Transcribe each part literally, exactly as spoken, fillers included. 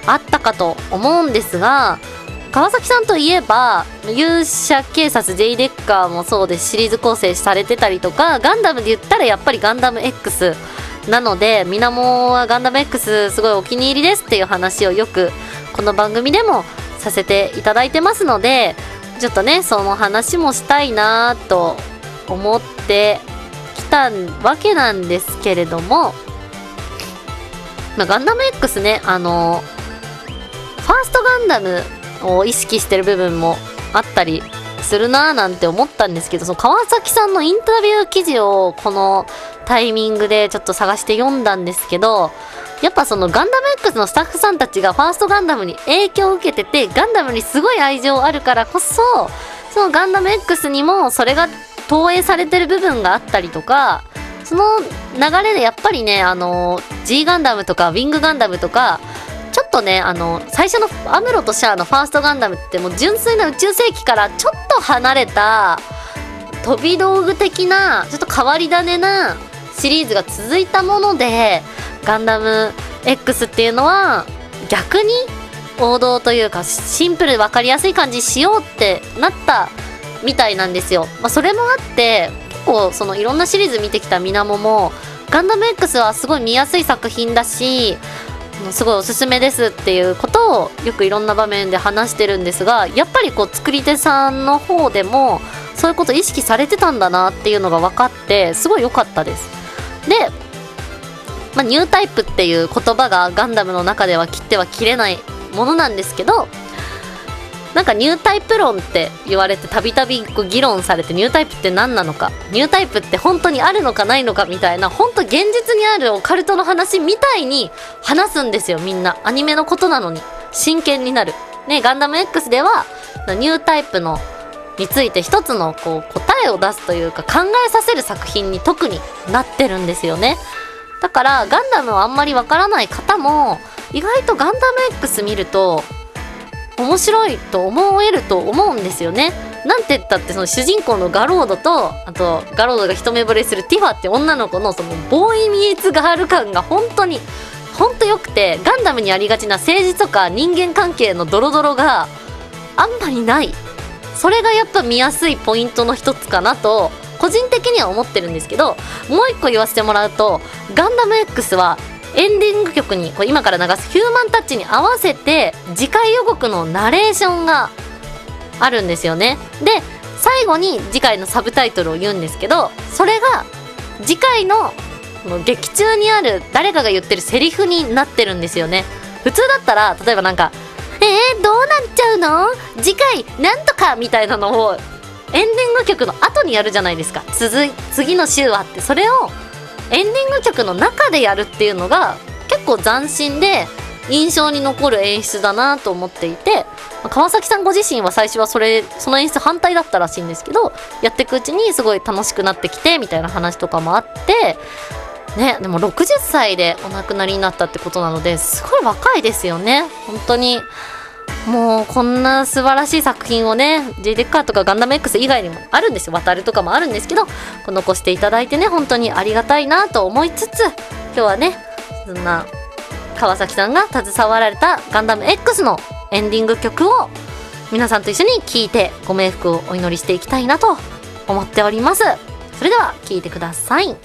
あったかと思うんですが、川崎さんといえば勇者警察 J デッカーもそうですし、シリーズ構成されてたりとか、ガンダムで言ったらやっぱりガンダム X なので、みなもはガンダム X すごいお気に入りですっていう話をよくこの番組でもさせていただいてますので、ちょっとねその話もしたいなと思ってきたわけなんですけれども、まあ、ガンダム X ね、あのファーストガンダムを意識してる部分もあったりするなーなんて思ったんですけど、その川崎さんのインタビュー記事をこのタイミングでちょっと探して読んだんですけど、やっぱそのガンダム X のスタッフさんたちがファーストガンダムに影響を受けてて、ガンダムにすごい愛情あるからこそ、そのガンダム X にもそれが投影されてる部分があったりとか、その流れでやっぱりね、あの G ガンダムとかウィングガンダムとか、ちょっとね、あの最初のアムロとシャアのファーストガンダムってもう純粋な宇宙世紀からちょっと離れた飛び道具的なちょっと変わり種なシリーズが続いたもので、ガンダム X っていうのは逆に王道というかシンプルで分かりやすい感じしようってなったみたいなんですよ。まあ、それもあって結構そのいろんなシリーズ見てきたみなももガンダム X はすごい見やすい作品だし、すごいおすすめですっていうことをよくいろんな場面で話してるんですが、やっぱりこう作り手さんの方でもそういうこと意識されてたんだなっていうのが分かってすごい良かったです。で、まあ、ニュータイプっていう言葉がガンダムの中では切っては切れないものなんですけど、なんかニュータイプ論って言われてたびたび議論されて、ニュータイプって何なのか、ニュータイプって本当にあるのかないのかみたいな、本当現実にあるオカルトの話みたいに話すんですよ。みんなアニメのことなのに真剣になるね。ガンダム X ではニュータイプのについて一つのこう答えを出すというか考えさせる作品に特になってるんですよね。だからガンダムはあんまりわからない方も意外とガンダム X 見ると面白いと思えると思うんですよね。なんて言ったってその主人公のガロードと、あとガロードが一目惚れするティファって女の子のそのボーイミーツガール感が本当に本当良くて、ガンダムにありがちな政治とか人間関係のドロドロがあんまりない。それがやっぱ見やすいポイントの一つかなと個人的には思ってるんですけど、もう一個言わせてもらうと、ガンダム X はエンディング曲にこう今から流すヒューマンタッチに合わせて次回予告のナレーションがあるんですよね。で最後に次回のサブタイトルを言うんですけど、それが次回の劇中にある誰かが言ってるセリフになってるんですよね。普通だったら例えばなんかえー、どうなっちゃうの次回なんとかみたいなのをエンディング曲の後にやるじゃないですか。続い次の週はって、それをエンディング曲の中でやるっていうのが結構斬新で印象に残る演出だなと思っていて、川崎さんご自身は最初はそれその演出反対だったらしいんですけど、やっていくうちにすごい楽しくなってきてみたいな話とかもあってね。でもろくじゅっさいでお亡くなりになったってことなので、すごい若いですよね本当に。もうこんな素晴らしい作品をね J デッカーとかガンダム X 以外にもあるんですよ。渡るとかもあるんですけど、残していただいてね本当にありがたいなと思いつつ、今日はねそんな川崎さんが携わられたガンダム X のエンディング曲を皆さんと一緒に聴いてご冥福をお祈りしていきたいなと思っております。それでは聴いてください、ね、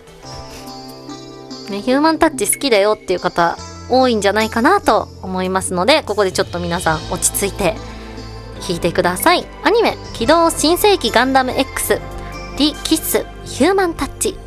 ヒューマンタッチ好きだよっていう方多いんじゃないかなと思いますので、ここでちょっと皆さん落ち着いて聴いてください。アニメ機動新世紀ガンダム X ディキッスヒューマンタッチ